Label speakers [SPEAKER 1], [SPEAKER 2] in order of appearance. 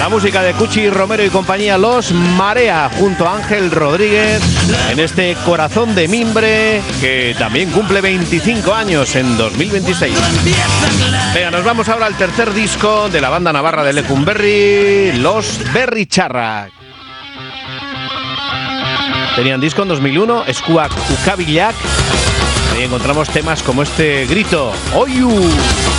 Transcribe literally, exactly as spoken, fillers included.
[SPEAKER 1] La música de Cuchi Romero y compañía Los Marea, junto a Ángel Rodríguez, en este Corazón de Mimbre, que también cumple veinticinco años en dos mil veintiséis. Venga, nos vamos ahora al tercer disco de la banda navarra de Lecumberri, Los Berritxarrak. Tenían disco en dos mil uno, Eskuak Ukabilak. Ahí encontramos temas como este grito, Oiu.